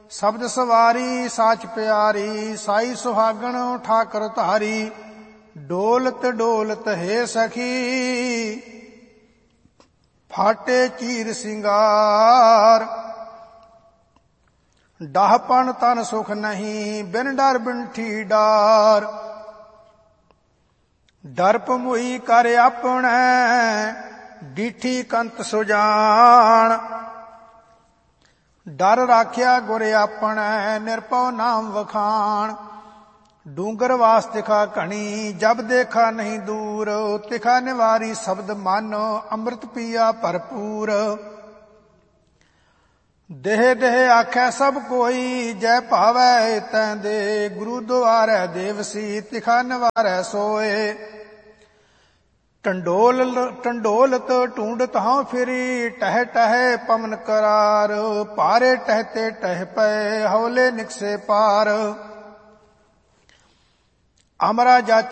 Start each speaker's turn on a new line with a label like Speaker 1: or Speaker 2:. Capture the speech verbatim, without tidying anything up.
Speaker 1: शब्द सवारी साच प्यारी, साई सुहागण ठाकर धारी। डोलत डोलत हे सखी, फाटे चीर सिंगार। डाहपन तन सुख नहीं, बिन डर बिनठी डार। डरप मुई कर अपने, डीठी कंत सुजान। डर राख्या गुर अपने, निरपौ नाम वखान। डूंगर वास तिखा घनी, जब देखा नहीं दूर। तिखा निवारी शब्द मानो, अमृत पिया भरपूर। देह देह आखै सब कोई, जय भावै तैं दे। गुरु द्वारै देवसी, तिखा निवारै सोए। टंडोल टंडोलत ढूंढत हूँ फिरी, टह टह पवन करार। पारे टहते टह पे, हौले निकसे पार। अमरा जाची